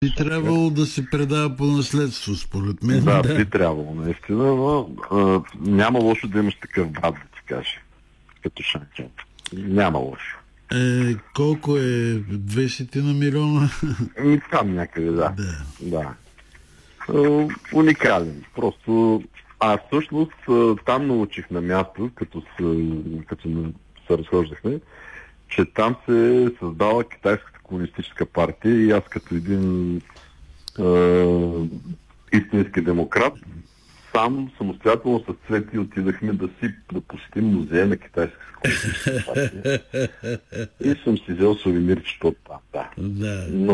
Би трябвало да се предава по наследство, според мен. Да, би трябвало, наистина, но няма лошо да имаш такъв брат, да ти кажа, като шампион. Няма лошо. Колко е? 20 на милиона? Там някъде, да. Уникален. Просто всъщност там научих на място, като се разхождахме, че там се е създала Китайската комунистическа партия и аз като един истински демократ сам самостоятелно с Цвети отидахме да посетим музея на Китайската комунистическа партия. И съм си взел сувенирчето от там. Да. Да. Но